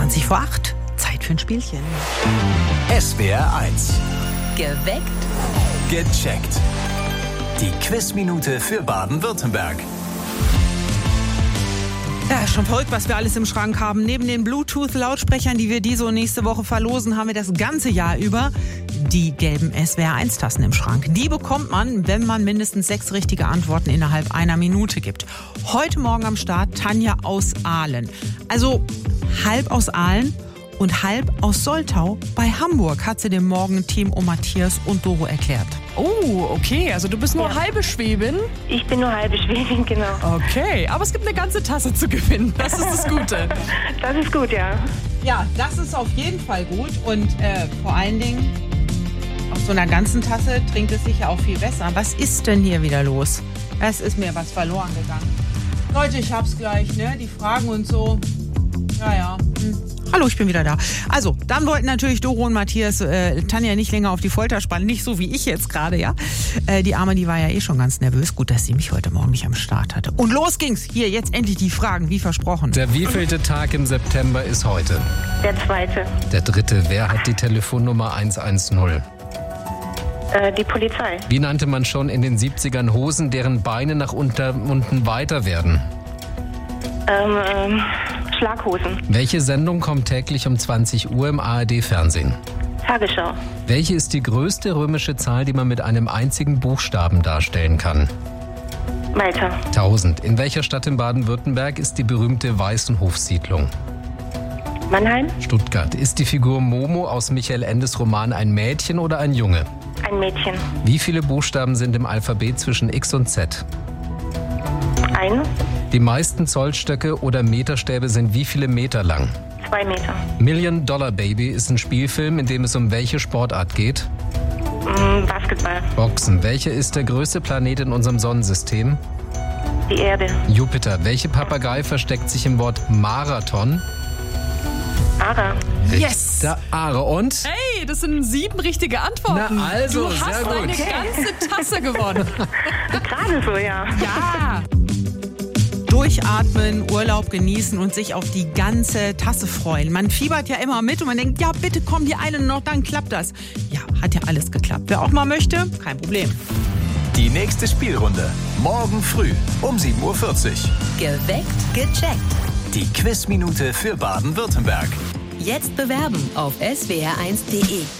20 vor 8. Zeit für ein Spielchen. SWR 1. Geweckt. Gecheckt. Die Quizminute für Baden-Württemberg. Ja, schon verrückt, was wir alles im Schrank haben. Neben den Bluetooth-Lautsprechern, die wir diese und nächste Woche verlosen, haben wir das ganze Jahr über die gelben SWR1-Tassen im Schrank. Die bekommt man, wenn man mindestens 6 richtige Antworten innerhalb einer Minute gibt. Heute Morgen am Start Tanja aus Aalen. Also halb aus Aalen und halb aus Soltau bei Hamburg, hat sie dem Morgenteam um Matthias und Doro erklärt. Oh, okay, also du bist nur halbe Schwäbin? Ich bin nur halbe Schwäbin, genau. Okay, aber es gibt eine ganze Tasse zu gewinnen, das ist das Gute. Das ist gut, ja. Ja, das ist auf jeden Fall gut und vor allen Dingen aus so einer ganzen Tasse trinkt es sicher auch viel besser. Was ist denn hier wieder los? Es ist mir was verloren gegangen. Leute, ich hab's gleich, ne? Die Fragen und so. Ja. Hallo, ich bin wieder da. Also, dann wollten natürlich Doro und Matthias Tanja nicht länger auf die Folter spannen. Nicht so wie ich jetzt gerade, ja. Die Arme, die war ja eh schon ganz nervös. Gut, dass sie mich heute Morgen nicht am Start hatte. Und los ging's. Hier, jetzt endlich die Fragen, wie versprochen. Der wievielte Tag im September ist heute? Der 2. Der 3. Wer hat die Telefonnummer 110? Die Polizei. Wie nannte man schon in den 70ern Hosen, deren Beine nach unten weiter werden? Schlaghosen. Welche Sendung kommt täglich um 20 Uhr im ARD-Fernsehen? Tagesschau. Welche ist die größte römische Zahl, die man mit einem einzigen Buchstaben darstellen kann? Malta. 1000. In welcher Stadt in Baden-Württemberg ist die berühmte Weißenhofsiedlung? Mannheim. Stuttgart. Ist die Figur Momo aus Michael Endes Roman ein Mädchen oder ein Junge? Ein Mädchen. Wie viele Buchstaben sind im Alphabet zwischen X und Z? 1. Die meisten Zollstöcke oder Meterstäbe sind wie viele Meter lang? 2 Meter. Million Dollar Baby ist ein Spielfilm, in dem es um welche Sportart geht? Basketball. Boxen. Welcher ist der größte Planet in unserem Sonnensystem? Die Erde. Jupiter. Welche Papagei versteckt sich im Wort Marathon? Ara. Yes! Der Aare. Und? Hey, das sind 7 richtige Antworten. Na also, du hast sehr gut. eine ganze Tasse gewonnen. Gerade so, ja. Ja! Durchatmen, Urlaub genießen und sich auf die ganze Tasse freuen. Man fiebert ja immer mit und man denkt, ja bitte komm die eine noch, dann klappt das. Ja, hat ja alles geklappt. Wer auch mal möchte, kein Problem. Die nächste Spielrunde. Morgen früh um 7.40 Uhr. Geweckt. Gecheckt. Die Quizminute für Baden-Württemberg. Jetzt bewerben auf swr1.de.